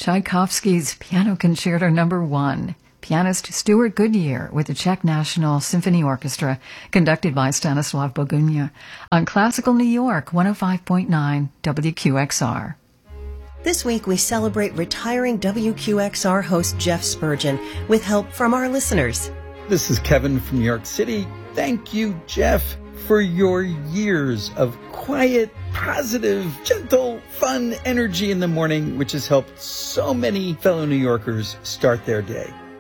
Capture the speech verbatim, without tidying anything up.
Tchaikovsky's Piano Concerto Number One. Pianist Stuart Goodyear with the Czech National Symphony Orchestra, conducted by Stanislav Bogunia, on Classical New York one oh five point nine W Q X R. This week we celebrate retiring W Q X R host Jeff Spurgeon with help from our listeners. This is Kevin from New York City. Thank you, Jeff, for your years of quiet, positive, gentle, fun energy in the morning, which has helped so many fellow New Yorkers start their day.